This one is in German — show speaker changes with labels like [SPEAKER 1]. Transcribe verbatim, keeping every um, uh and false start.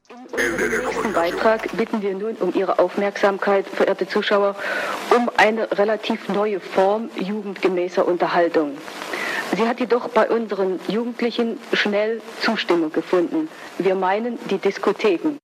[SPEAKER 1] In unserem nächsten Beitrag bitten wir nun um Ihre Aufmerksamkeit, verehrte Zuschauer, um eine relativ neue Form jugendgemäßer Unterhaltung. Sie hat jedoch bei unseren Jugendlichen schnell Zustimmung gefunden. Wir meinen die Diskotheken.